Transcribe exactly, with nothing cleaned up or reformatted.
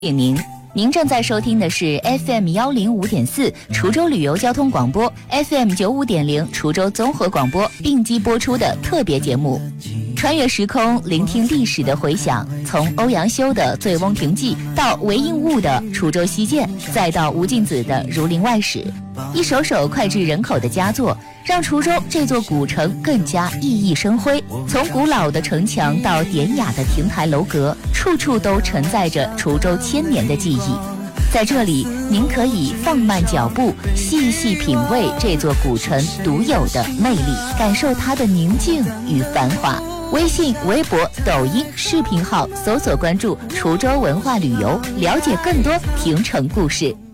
您您正在收听的是 F M 幺零五点四滁州旅游交通广播 F M 九五点零滁州综合广播并机播出的特别节目，穿越时空，聆听历史的回响。从欧阳修的《醉翁亭记》到韦应物的《滁州西涧》，再到吴敬梓的《儒林外史》，一首首脍炙人口的佳作，让滁州这座古城更加熠熠生辉。从古老的城墙到典雅的亭台楼阁，处处都承载着滁州千年的记忆。在这里，您可以放慢脚步，细细品味这座古城独有的魅力，感受它的宁静与繁华。微信、微博、抖音视频号搜索关注滁州文化旅游，了解更多亭城故事。